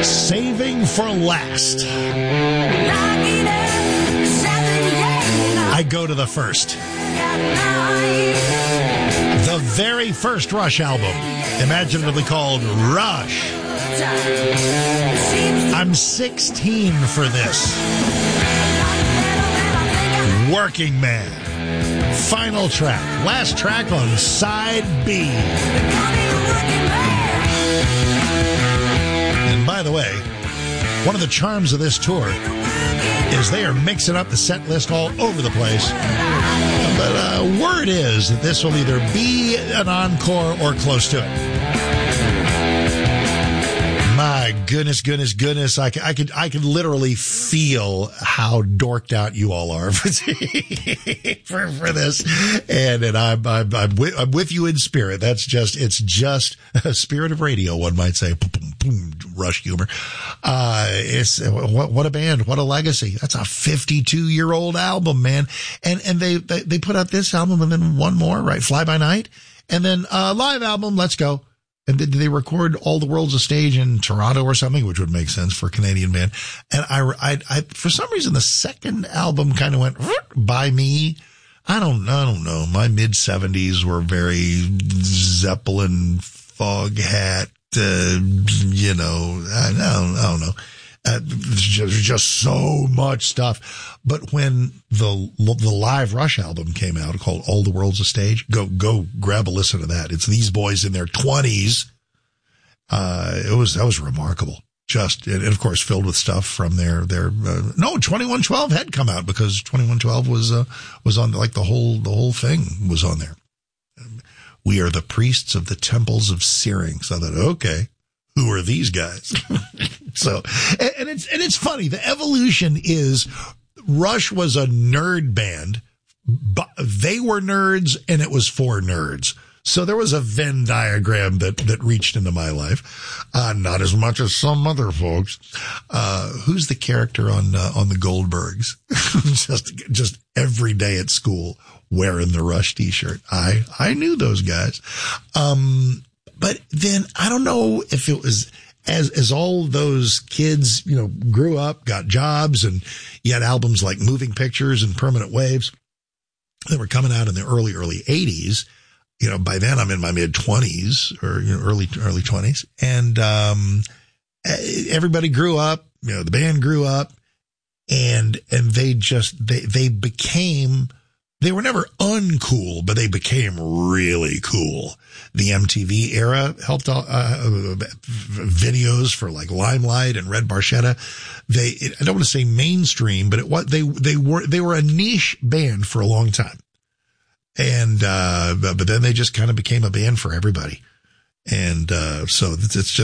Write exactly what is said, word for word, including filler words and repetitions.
Saving for last. I go to the first. The very first Rush album, imaginatively called Rush. I'm sixteen for this. Working Man. Final track. Last track on side B. And by the way, one of the charms of this tour is they are mixing up the set list all over the place. But uh, word is that this will either be an encore or close to it. My goodness, goodness, goodness. I could, I could, I could literally feel how dorked out you all are for, for, for this. And, and I'm, I'm, I'm with, I'm with you in spirit. That's just, it's just a spirit of radio, one might say. Boom, boom, boom, Rush humor. Uh, it's, what, what a band. What a legacy. That's a fifty-two year old album, man. And, and they, they, they put out this album and then one more, right? Fly By Night. And then, uh, live album. Let's go. And did they record All the World's a Stage in Toronto or something, which would make sense for a Canadian band? And I, I, I for some reason, the second album kind of went by me. I don't, I don't know. My mid seventies were very Zeppelin, Foghat, uh, you know, I don't, I don't know. Uh, there's just, just so much stuff. But when the the live Rush album came out called All the World's a Stage, go go grab a listen to that. It's these boys in their twenties. Uh, it was that was remarkable. Just and of course filled with stuff from their their uh, no twenty-one twelve had come out because twenty-one twelve was uh, was on like the whole the whole thing was on there. We are the priests of the temples of Syrinx. So I thought, okay. Who are these guys? So, and, and it's, and it's funny. The evolution is Rush was a nerd band, but they were nerds and it was for nerds. So there was a Venn diagram that, that reached into my life. Uh, not as much as some other folks. Uh, who's the character on, uh, on the Goldbergs? just, just every day at school wearing the Rush t-shirt. I, I knew those guys. Um, But then I don't know if it was as, as all those kids, you know, grew up, got jobs, and you had albums like Moving Pictures and Permanent Waves that were coming out in the early, early eighties. You know, by then I'm in my mid twenties or, you know, early, early twenties. And, um, everybody grew up, you know, the band grew up and, and they just, they, they became, they were never uncool, but they became really cool. The M T V era helped uh, videos for like Limelight and Red Barchetta. They, I don't want to say mainstream, but it, what they, they were, they were a niche band for a long time. And, uh, but then they just kind of became a band for everybody. And, uh, so it's, it's just,